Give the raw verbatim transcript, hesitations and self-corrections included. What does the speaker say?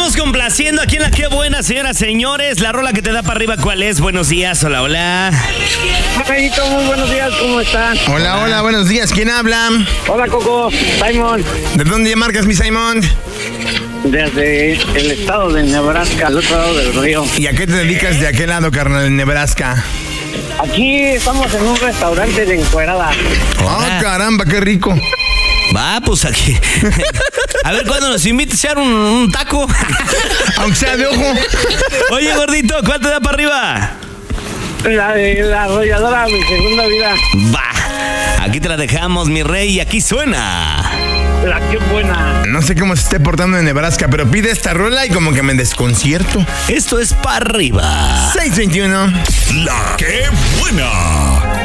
estamos complaciendo aquí en La Qué Buena, señoras, señores. La rola que te da para arriba, ¿cuál es? Buenos días, hola, hola. Amiguito, muy buenos días, ¿cómo están? Hola, hola, buenos días. ¿Quién habla? Hola, Coco, Simon, ¿De dónde marcas, mi Simon? desde el estado de Nebraska, al otro lado del río. ¿Y a qué te dedicas de aquel lado, carnal, en Nebraska? Aquí estamos en un restaurante de encuerada. Ah, caramba, qué rico. Va, pues aquí. A ver cuándo nos invita a echar un, un taco. Aunque sea de ojo. Oye, gordito, ¿cuál te da para arriba? La de la arrolladora, mi segunda vida. Va, aquí te la dejamos, mi rey, y aquí suena. La Qué Buena. No sé cómo se esté portando en Nebraska, pero pide esta rola y como que me desconcierto. Esto es para arriba. seis veintiuno. La Qué Buena.